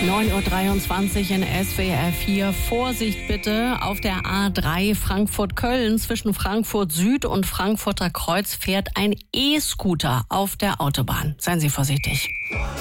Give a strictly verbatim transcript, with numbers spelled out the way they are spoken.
neun Uhr dreiundzwanzig in S W R vier. Vorsicht bitte, auf der A drei Frankfurt-Köln zwischen Frankfurt Süd und Frankfurter Kreuz fährt ein E-Scooter auf der Autobahn. Seien Sie vorsichtig.